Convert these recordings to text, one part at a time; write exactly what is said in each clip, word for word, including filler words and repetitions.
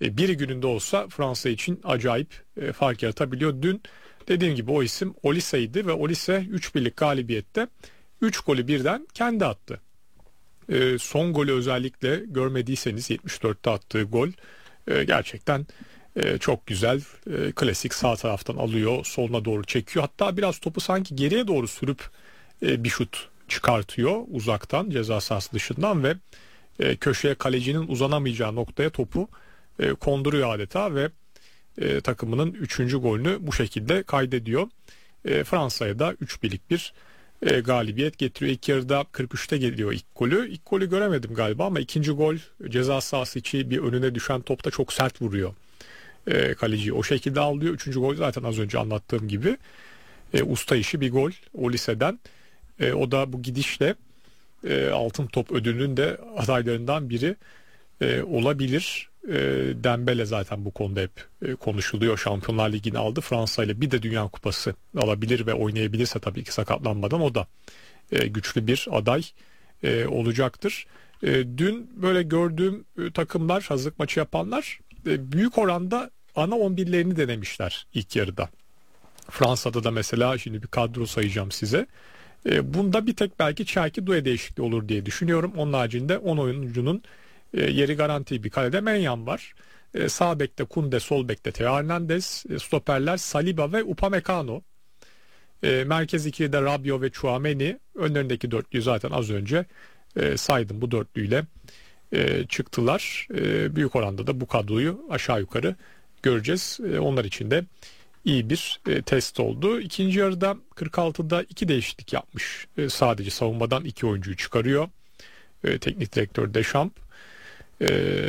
e, bir gününde olsa Fransa için acayip e, fark yaratabiliyor. Dün dediğim gibi o isim Olisse'ydi ve Olise üç birlik galibiyette üç golü birden kendi attı. E, son golü özellikle görmediyseniz yetmiş dörtte attığı gol e, gerçekten e, çok güzel. E, klasik sağ taraftan alıyor, soluna doğru çekiyor. Hatta biraz topu sanki geriye doğru sürüp e, bir şut çıkartıyor uzaktan, ceza sahası dışından ve e, köşeye kalecinin uzanamayacağı noktaya topu e, konduruyor adeta ve e, takımının üçüncü golünü bu şekilde kaydediyor. E, Fransa'ya da üç birlik bir e, galibiyet getiriyor. İlk yarıda kırk üçte geliyor ilk golü. İlk golü göremedim galiba ama ikinci gol ceza sahası içi bir önüne düşen topta çok sert vuruyor. E, kaleciyi o şekilde alıyor. Üçüncü gol zaten az önce anlattığım gibi e, usta işi bir gol Olise'den. E, o da bu gidişle e, altın top ödülünün de adaylarından biri e, olabilir. E, Dembele zaten bu konuda hep e, konuşuluyor. Şampiyonlar Ligi'ni aldı. Fransa ile bir de Dünya Kupası alabilir ve oynayabilirse tabii ki sakatlanmadan o da e, güçlü bir aday e, olacaktır. E, dün böyle gördüğüm e, takımlar, hazırlık maçı yapanlar e, büyük oranda ana on birlerini denemişler ilk yarıda. Fransa'da da mesela şimdi bir kadro sayacağım size. E, bunda bir tek belki Çerki Doué değişikliği olur diye düşünüyorum. Onun haricinde on oyuncunun e, yeri garanti. Bir kalede Menyan var. E, sağ bekte Kunde, sol bekte Theo Hernandez, e, stoperler Saliba ve Upamecano. E, merkez ikilide Rabiot ve Tchouaméni. Önlerindeki dörtlüyü zaten az önce e, saydım. Bu dörtlüyle e, çıktılar. E, büyük oranda da bu kadroyu aşağı yukarı göreceğiz. E, onlar için de iyi bir e, test oldu. İkinci yarıda kırk altıda iki değişiklik yapmış. E, sadece savunmadan iki oyuncuyu çıkarıyor. E, teknik direktör Deschamps. E,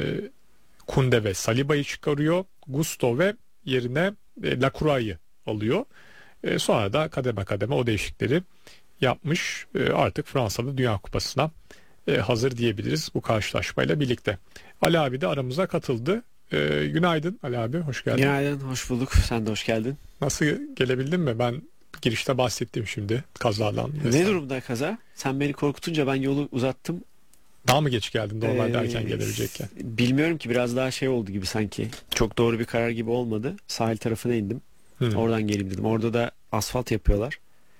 Kunde ve Saliba'yı çıkarıyor. Gusto ve yerine e, Lacroix'ı alıyor. E, sonra da kademe kademe o değişiklikleri yapmış. E, artık Fransa'da Dünya Kupası'na e, hazır diyebiliriz bu karşılaşmayla birlikte. Ali abi de aramıza katıldı. Ee, günaydın Ali abi, hoş geldin. Günaydın, hoş bulduk. Sen de hoş geldin. Nasıl, gelebildin mi? Ben girişte bahsettim şimdi kazadan. Ne durumda kaza? Sen beni korkutunca ben yolu uzattım. Daha mı geç geldin normalde Ee, erken gelebilecekken? Bilmiyorum ki, biraz daha şey oldu gibi sanki. Çok doğru bir karar gibi olmadı. Sahil tarafına indim. Hmm. Oradan geleyim dedim. Orada da asfalt yapıyorlar.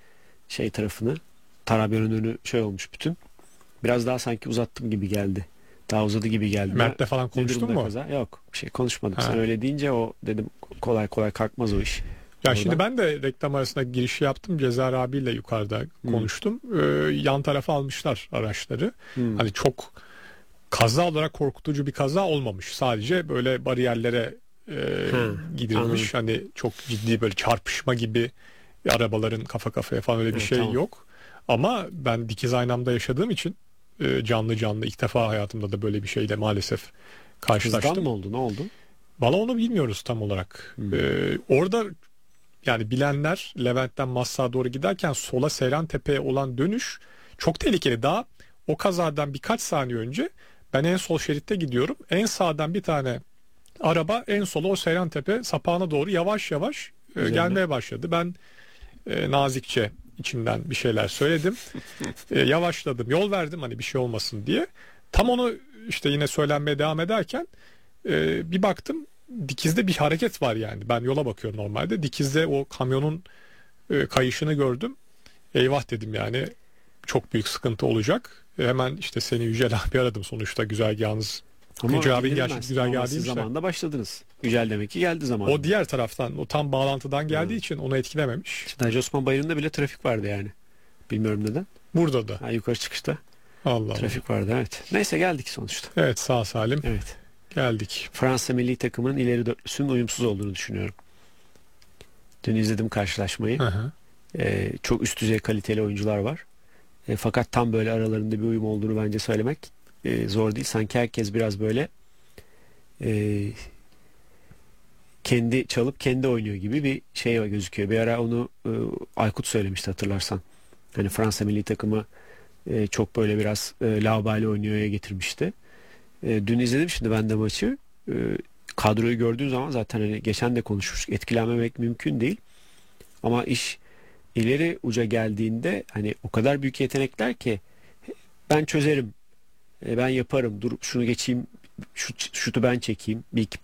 Şey tarafını. Tarabya'nın önü şey olmuş bütün. Biraz daha sanki uzattım gibi geldi. Daha uzadı gibi geldi. Mert'le falan konuştun mu? Kaza? Yok, bir şey konuşmadım. Ha. Sen öyle deyince o dedim kolay kolay kalkmaz o iş. Ya Oradan. Şimdi ben de reklam arasında girişi yaptım. Cezar abiyle yukarıda hmm. konuştum. Ee, yan tarafa almışlar araçları. Hmm. Hani çok kaza olarak korkutucu bir kaza olmamış. Sadece böyle bariyerlere e, hmm. gidilmiş. Anladım. Hani çok ciddi böyle çarpışma gibi arabaların kafa kafaya falan öyle bir evet, şey tamam. yok. Ama ben dikiz aynamda yaşadığım için canlı canlı ilk defa hayatımda da böyle bir şeyle maalesef karşılaştım. Hızdan mı oldu? Ne oldu? Valla onu bilmiyoruz tam olarak. Hmm. Ee, orada yani bilenler Levent'ten Maslak'a doğru giderken sola Seyrantepe'ye olan dönüş çok tehlikeli. Daha o kazadan birkaç saniye önce ben en sol şeritte gidiyorum. En sağdan bir tane araba en sola o Seyrantepe sapağına doğru yavaş yavaş e, gelmeye başladı. Ben e, nazikçe içimden bir şeyler söyledim. e, yavaşladım, yol verdim hani bir şey olmasın diye. Tam onu işte yine söylenmeye devam ederken e, bir baktım dikizde bir hareket var yani. Ben yola bakıyorum normalde. Dikizde o kamyonun e, kayışını gördüm. Eyvah dedim yani, çok büyük sıkıntı olacak. E, hemen işte seni Yücel abi aradım, sonuçta güzergahınız. Ama Yücel abi gerçekten güzergahı değilmiş. Zamanında başladınız. Yücel demek ki geldi zamanında. O diğer taraftan, o tam bağlantıdan geldiği hmm. için onu etkilememiş. Şimdi Hacı Osman Bayırı'nda bile trafik vardı yani. Bilmiyorum neden. Burada da. Ha, yukarı çıkışta. Allah trafik Allah. vardı evet. Neyse geldik sonuçta. Evet, sağ salim. Evet. Geldik. Fransa milli takımının ileri dörtlüsünün uyumsuz olduğunu düşünüyorum. Dün izledim karşılaşmayı. Ee, çok üst düzey kaliteli oyuncular var. E, fakat tam böyle aralarında bir uyum olduğunu bence söylemek e, zor değil. Sanki herkes biraz böyle e, kendi çalıp kendi oynuyor gibi bir şey gözüküyor. Bir ara onu e, Aykut söylemişti, hatırlarsan. Hani Fransa milli takımı e, çok böyle biraz e, laubali oynuyor'ya getirmişti. E, dün izledim şimdi ben de maçı. E, kadroyu gördüğün zaman zaten hani geçen de konuşmuştuk. Etkilenmemek mümkün değil. Ama iş ileri uca geldiğinde hani o kadar büyük yetenekler ki ben çözerim, ben yaparım, dur şunu geçeyim, şut, şutu ben çekeyim, bir iki